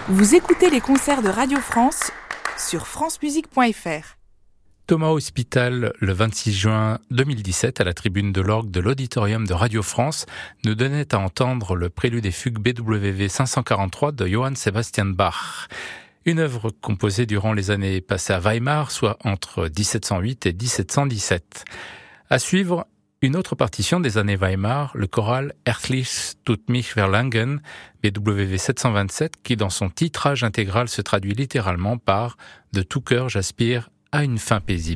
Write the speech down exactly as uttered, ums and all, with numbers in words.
Vous écoutez les concerts de Radio France sur francemusique point f r. Thomas Hospital, le vingt-six juin deux mille dix-sept, à la tribune de l'orgue de l'auditorium de Radio France, nous donnait à entendre le prélude et fugue B W V cinq cent quarante-trois de Johann Sebastian Bach. Une œuvre composée durant les années passées à Weimar, soit entre dix-sept cent huit et dix-sept cent dix-sept. À suivre, une autre partition des années Weimar, le choral Herzlich tut mich verlangen, B W V sept cent vingt-sept, qui dans son titrage intégral se traduit littéralement par « De tout cœur j'aspire à une fin paisible ».